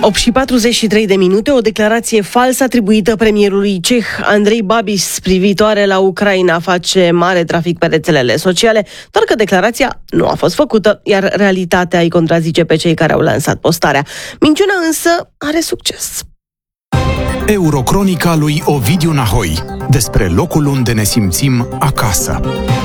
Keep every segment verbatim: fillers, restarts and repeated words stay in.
opt și patruzeci și trei de minute, o declarație falsă atribuită premierului ceh Andrei Babiš privitoare la Ucraina face mare trafic pe rețelele sociale, doar că declarația nu a fost făcută, iar realitatea îi contrazice pe cei care au lansat postarea. Minciuna însă are succes. Eurocronica lui Ovidiu Nahoi, despre locul unde ne simțim acasă.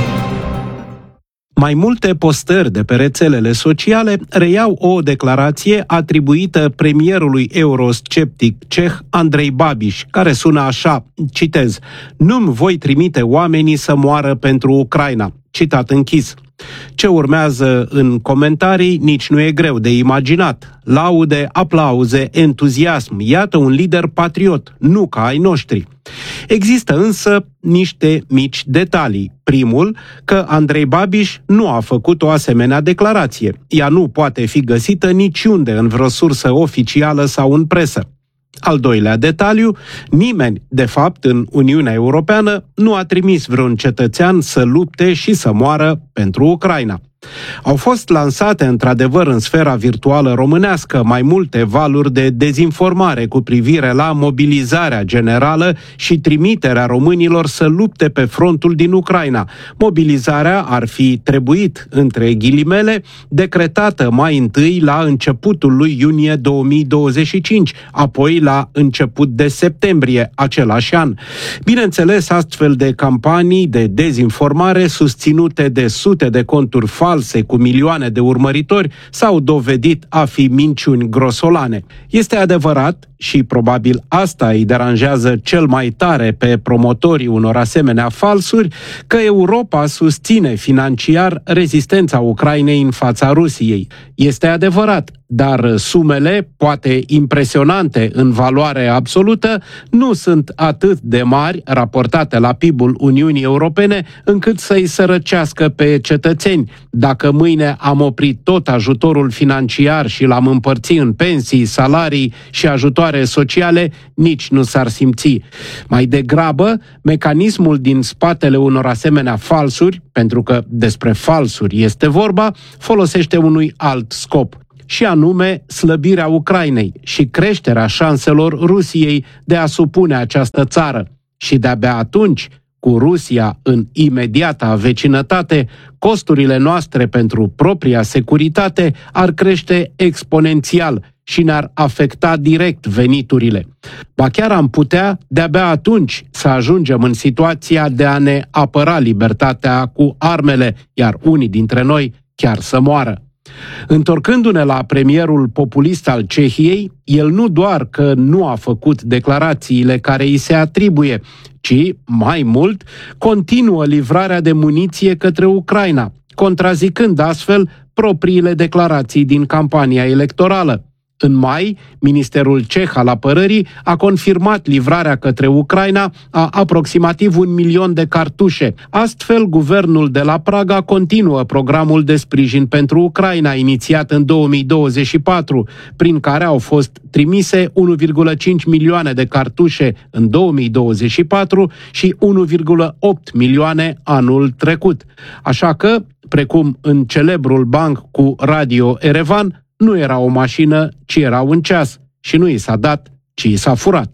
Mai multe postări de pe rețelele sociale reiau o declarație atribuită premierului eurosceptic ceh Andrei Babiš, care sună așa, citez: "Nu-mi voi trimite oamenii să moară pentru Ucraina." Citat închis. Ce urmează în comentarii nici nu e greu de imaginat. Laude, aplauze, entuziasm. Iată un lider patriot, nu ca ai noștri. Există însă niște mici detalii. Primul, că Andrei Babiš nu a făcut o asemenea declarație. Ea nu poate fi găsită niciunde în vreo sursă oficială sau în presă. Al doilea detaliu, nimeni, de fapt, în Uniunea Europeană nu a trimis vreun cetățean să lupte și să moară pentru Ucraina. Au fost lansate, într-adevăr, în sfera virtuală românească mai multe valuri de dezinformare cu privire la mobilizarea generală și trimiterea românilor să lupte pe frontul din Ucraina. Mobilizarea ar fi trebuit, între ghilimele, decretată mai întâi la începutul lui iunie două mii douăzeci și cinci, apoi la început de septembrie același an. Bineînțeles, astfel de campanii de dezinformare susținute de sute de conturi false cu milioane de urmăritori s-au dovedit a fi minciuni grosolane. Este adevărat, și probabil asta îi deranjează cel mai tare pe promotorii unor asemenea falsuri, că Europa susține financiar rezistența Ucrainei în fața Rusiei. Este adevărat, dar sumele, poate impresionante în valoare absolută, nu sunt atât de mari, raportate la P I B-ul Uniunii Europene, încât să-i sărăcească pe cetățeni. Dacă mâine am oprit tot ajutorul financiar și l-am împărțit în pensii, salarii și ajutoare sociale, nici nu s-ar simți. Mai degrabă, mecanismul din spatele unor asemenea falsuri, pentru că despre falsuri este vorba, folosește unui alt scop, și anume slăbirea Ucrainei și creșterea șanselor Rusiei de a supune această țară. Și de-abia atunci, cu Rusia în imediata vecinătate, costurile noastre pentru propria securitate ar crește exponențial și ne-ar afecta direct veniturile. Ba chiar am putea, de-abia atunci, să ajungem în situația de a ne apăra libertatea cu armele, iar unii dintre noi chiar să moară. Întorcându-ne la premierul populist al Cehiei, el nu doar că nu a făcut declarațiile care îi se atribuie, ci, mai mult, continuă livrarea de muniție către Ucraina, contrazicând astfel propriile declarații din campania electorală. În mai, Ministerul Ceh al Apărării a confirmat livrarea către Ucraina a aproximativ un milion de cartușe. Astfel, guvernul de la Praga continuă programul de sprijin pentru Ucraina, inițiat în două mii douăzeci și patru, prin care au fost trimise unu virgulă cinci milioane de cartușe în două mii douăzeci și patru și unu virgulă opt milioane anul trecut. Așa că, precum în celebrul banc cu Radio Erevan, nu era o mașină, ci era un ceas. Și nu i s-a dat, ci i s-a furat.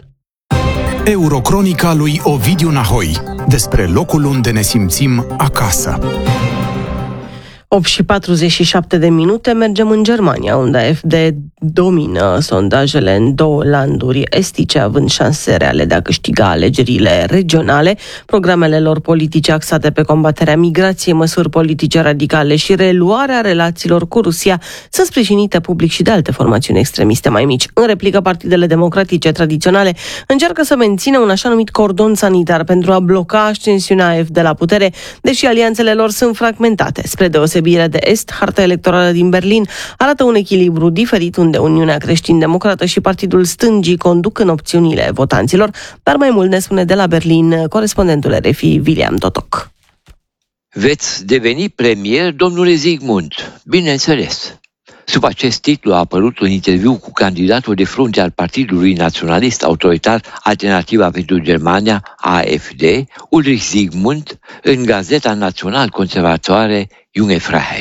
Eurocronica lui Ovidiu Nahoi, despre locul unde ne simțim acasă. opt și patruzeci și șapte de minute, mergem în Germania, unde A F D domină sondajele în două landuri estice, având șanse reale de a câștiga alegerile regionale. Programele lor politice axate pe combaterea migrației, măsuri politice radicale și reluarea relațiilor cu Rusia sunt sprijinite public și de alte formațiuni extremiste mai mici. În replică, partidele democratice tradiționale încearcă să mențină un așa numit cordon sanitar pentru a bloca ascensiunea A F D la putere, deși alianțele lor sunt fragmentate. Spre deosebire de Est, harta electorală din Berlin arată un echilibru diferit, unde Uniunea Creștin-Democrată și Partidul Stângii conduc în opțiunile votanților, dar mai mult ne spune de la Berlin corespondentul R F I, William Totoc. Veți deveni premier, domnule Zygmunt? Bineînțeles. Sub acest titlu a apărut un interviu cu candidatul de frunte al Partidului Naționalist Autoritar Alternativa pentru Germania, A F D, Ulrich Zygmunt, în Gazeta Național Conservatoare Junge Freiheit.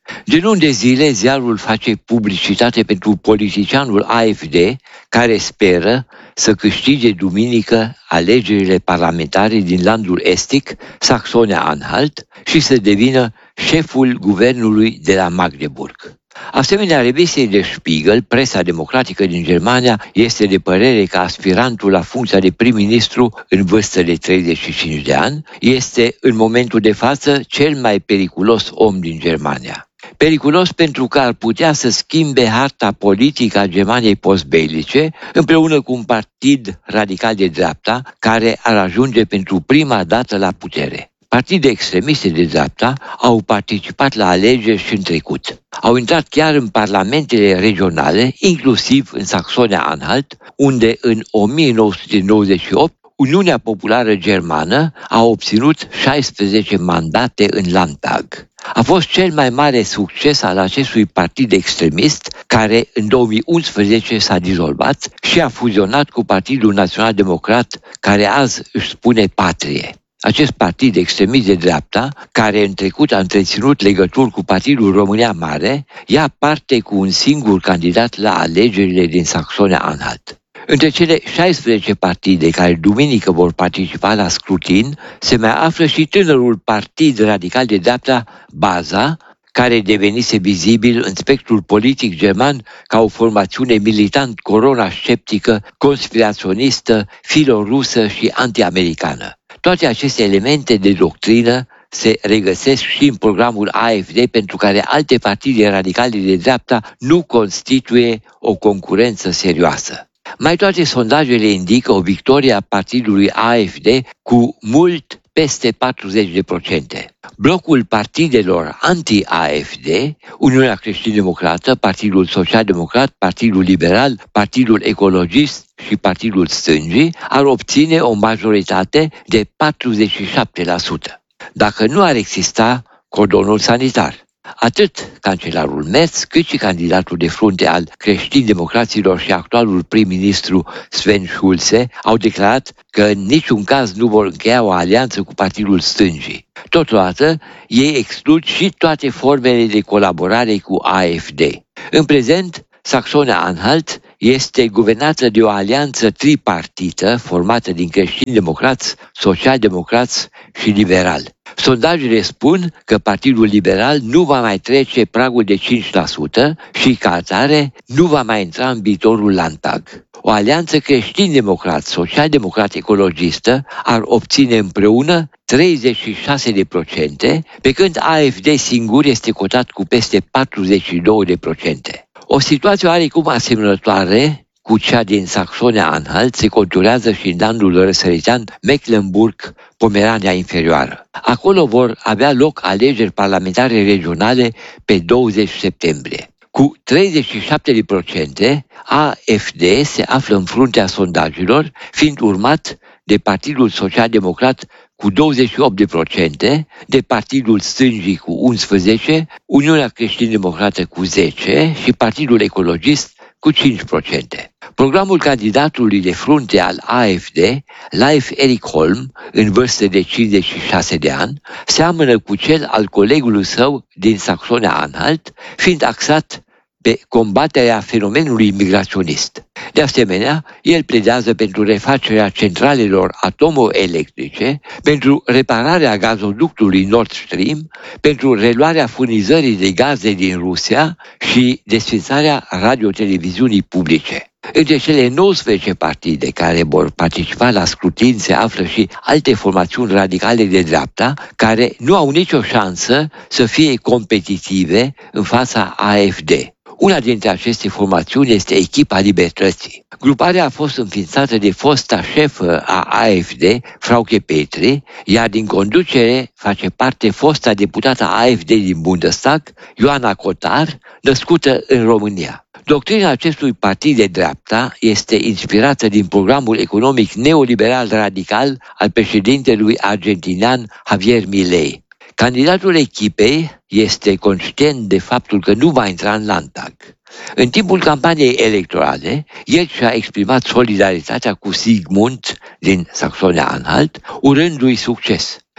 De luni de zile, ziarul face publicitate pentru politicianul A F D, care speră să câștige duminică alegerile parlamentare din landul estic, Saxonia-Anhalt, și să devină șeful guvernului de la Magdeburg. Asemenea revistei Der Spiegel, presa democratică din Germania este de părere că aspirantul la funcția de prim-ministru în vârstă de treizeci și cinci de ani este în momentul de față cel mai periculos om din Germania. Periculos pentru că ar putea să schimbe harta politică a Germaniei postbelice împreună cu un partid radical de dreapta care ar ajunge pentru prima dată la putere. Partide extremiste de dreapta au participat la alegeri și în trecut. Au intrat chiar în parlamentele regionale, inclusiv în Saxonia-Anhalt, unde în o mie nouă sute nouăzeci și opt Uniunea Populară Germană a obținut șaisprezece mandate în Landtag. A fost cel mai mare succes al acestui partid extremist, care în două mii unsprezece s-a dizolvat și a fuzionat cu Partidul Național Democrat, care azi își spune Patrie. Acest partid extremist de dreapta, care în trecut a întreținut legături cu Partidul România Mare, ia parte cu un singur candidat la alegerile din Saxonia-Anhalt. Între cele șaisprezece partide care duminică vor participa la scrutin, se mai află și tânărul partid radical de dreapta Baza, care devenise vizibil în spectrul politic german ca o formațiune militant corona-sceptică, conspiraționistă, filorusă și anti-americană. Toate aceste elemente de doctrină se regăsesc și în programul A F D, pentru care alte partide radicale de dreapta nu constituie o concurență serioasă. Mai toate sondajele indică o victorie a partidului A F D cu mult peste patruzeci de procente. Blocul partidelor anti-A F D, Uniunea Creștin-Democrată, Partidul Social-Democrat, Partidul Liberal, Partidul Ecologist și Partidul Stângii, ar obține o majoritate de patruzeci și șapte la sută. Dacă nu ar exista cordonul sanitar. Atât cancelarul Merz, cât și candidatul de frunte al creștin-democraților și actualul prim-ministru Sven Schulze au declarat că în niciun caz nu vor încheia o alianță cu Partidul Stângii. Totodată, ei exclud și toate formele de colaborare cu A F D. În prezent, Saxonia-Anhalt este guvernată de o alianță tripartită formată din creștini-democrați, social-democrați și liberali. Sondajele spun că Partidul Liberal nu va mai trece pragul de cinci la sută și, ca atare, nu va mai intra în viitorul Landtag. O alianță creștin-democrat, social-democrat, ecologistă ar obține împreună treizeci și șase de procente, pe când A F D singur este cotat cu peste patruzeci și două de procente. O situație oarecum asemănătoare cu cea din Saxonia-Anhalt se conturează și în landul răsăritean Mecklenburg-Pomerania Inferioară. Acolo vor avea loc alegeri parlamentare regionale pe douăzeci septembrie. Cu treizeci și șapte de procente, A F D se află în fruntea sondajelor, fiind urmat de Partidul Social-Democrat cu douăzeci și opt de procente, de Partidul Stângii cu unsprezece, Uniunea Creștin-Democrată cu zece și Partidul Ecologist cu cinci procente. Programul candidatului de frunte al A F D, Leif Erik Holm, în vârstă de cincizeci și șase de ani, seamănă cu cel al colegului său din Saxonia-Anhalt, fiind axat pe combaterea fenomenului migraționist. De asemenea, el pledează pentru refacerea centralelor atomoelectrice, pentru repararea gazoductului Nord Stream, pentru reluarea furnizării de gaze din Rusia și desfințarea radioteleviziunii publice. Între cele nouăsprezece partide care vor participa la scrutin se află și alte formațiuni radicale de dreapta care nu au nicio șansă să fie competitive în fața A F D. Una dintre aceste formațiuni este Echipa Libertății. Gruparea a fost înființată de fosta șefă a A F D, Frauke Petri, iar din conducere face parte fosta deputată a A F D din Bundestag, Ioana Cotar, născută în România. Doctrina acestui partid de dreapta este inspirată din programul economic neoliberal radical al președintelui argentinian Javier Milei. Candidatul echipei este conștient de faptul că nu va intra în Landtag. În timpul campaniei electorale, el și-a exprimat solidaritatea cu Sigmund din Saxonia-Anhalt, urându-i succes.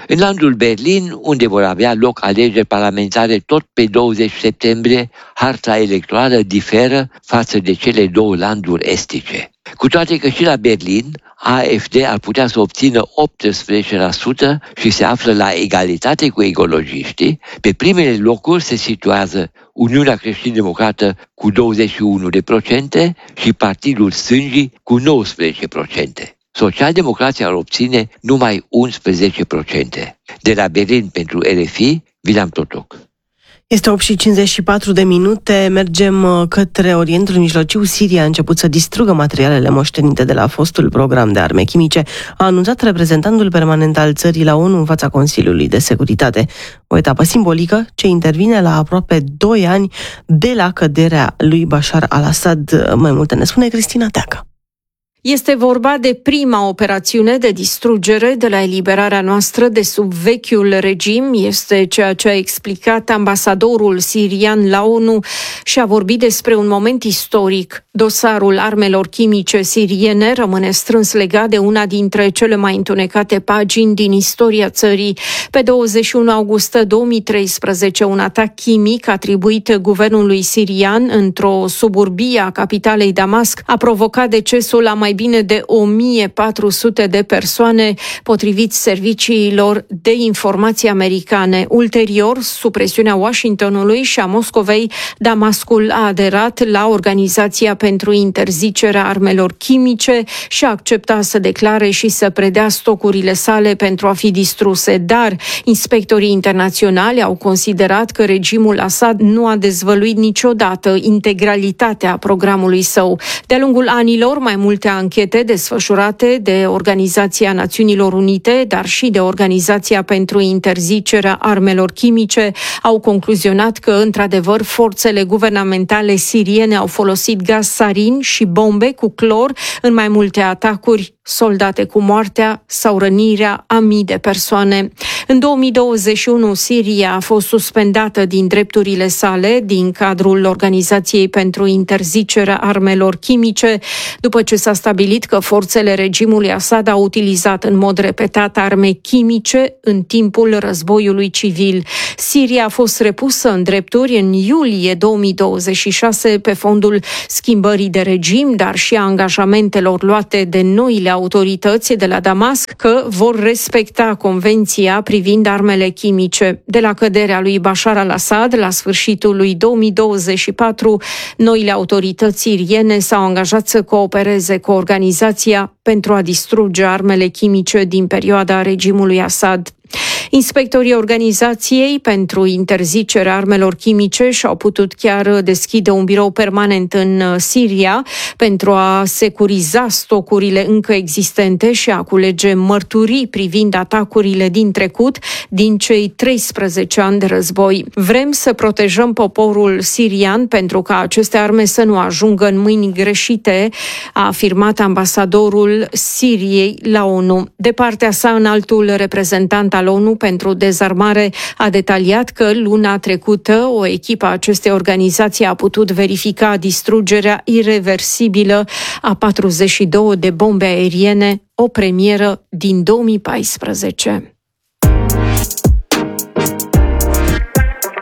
În landul Berlin, unde vor avea loc alegeri parlamentare tot pe douăzeci septembrie, harta electorală diferă față de cele două landuri estice. Cu toate că și la Berlin, A F D ar putea să obțină optsprezece la sută și se află la egalitate cu ecologiștii, pe primele locuri se situează Uniunea Creștin-Democrată cu douăzeci și unu de procente și Partidul Stângii cu nouăsprezece procente. Socialdemocrația ar obține numai unsprezece procente. De la Berlin pentru R F I, William Totoc. Este opt și cincizeci și patru de minute, mergem către Orientul Mijlociu. Siria a început să distrugă materialele moștenite de la fostul program de arme chimice, a anunțat reprezentantul permanent al țării la ONU în fața Consiliului de Securitate. O etapă simbolică ce intervine la aproape doi ani de la căderea lui Bashar al-Assad. Mai multe ne spune Cristina Teacă. Este vorba de prima operațiune de distrugere de la eliberarea noastră de sub vechiul regim. Este ceea ce a explicat ambasadorul sirian la ONU și a vorbit despre un moment istoric. Dosarul armelor chimice siriene rămâne strâns legat de una dintre cele mai întunecate pagini din istoria țării. Pe douăzeci și unu august două mii treisprezece, un atac chimic atribuit guvernului sirian într-o suburbie a capitalei Damasc a provocat decesul a mai mai bine de o mie patru sute de persoane, potrivit serviciilor de informații americane. Ulterior, sub presiunea Washingtonului și a Moscovei, Damascul a aderat la Organizația pentru Interzicerea Armelor Chimice și a acceptat să declare și să predea stocurile sale pentru a fi distruse. Dar inspectorii internaționali au considerat că regimul Assad nu a dezvăluit niciodată integralitatea programului său. De-a lungul anilor, mai multe anchete desfășurate de Organizația Națiunilor Unite, dar și de Organizația pentru Interzicerea Armelor Chimice, au concluzionat că, într-adevăr, forțele guvernamentale siriene au folosit gaz sarin și bombe cu clor în mai multe atacuri, soldate cu moartea sau rănirea a mii de persoane. În două mii douăzeci și unu, Siria a fost suspendată din drepturile sale din cadrul Organizației pentru Interzicerea Armelor Chimice, după ce s-a stabilit că forțele regimului Assad au utilizat în mod repetat arme chimice în timpul războiului civil. Siria a fost repusă în drepturi în iulie două mii douăzeci și șase pe fondul schimbării de regim, dar și a angajamentelor luate de noile autorități de la Damasc că vor respecta convenția privind armele chimice. De la căderea lui Bashar al-Assad, la sfârșitul lui două mii douăzeci și patru, noile autorități siriene s-au angajat să coopereze cu organizația pentru a distruge armele chimice din perioada regimului Assad. Inspectorii Organizației pentru Interzicerea Armelor Chimice și-au putut chiar deschide un birou permanent în Siria pentru a securiza stocurile încă existente și a culege mărturii privind atacurile din trecut, din cei treisprezece ani de război. Vrem să protejăm poporul sirian pentru ca aceste arme să nu ajungă în mâini greșite, a afirmat ambasadorul Siriei la ONU. De partea sa, înaltul reprezentant al ONU pentru dezarmare a detaliat că luna trecută o echipă a acestei organizații a putut verifica distrugerea ireversibilă a patruzeci și două de bombe aeriene, o premieră din două mii paisprezece.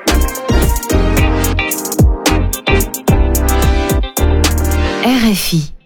R F I